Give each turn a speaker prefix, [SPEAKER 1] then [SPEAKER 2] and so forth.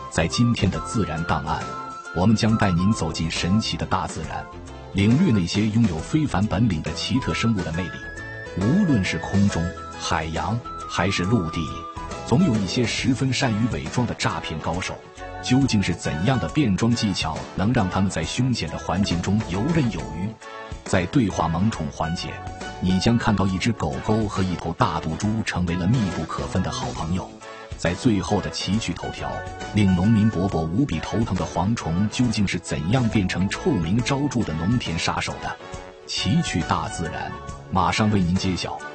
[SPEAKER 1] 在今天的自然档案，我们将带您走进神奇的大自然，领略那些拥有非凡本领的奇特生物的魅力。无论是空中、海洋还是陆地，总有一些十分善于伪装的诈骗高手。究竟是怎样的变装技巧能让他们在凶险的环境中游刃有余？在对话萌宠环节，你将看到一只狗狗和一头大毒猪成为了密不可分的好朋友。在最后的奇趣头条，令农民伯伯无比头疼的蝗虫究竟是怎样变成臭名昭著的农田杀手的？奇趣大自然马上为您揭晓。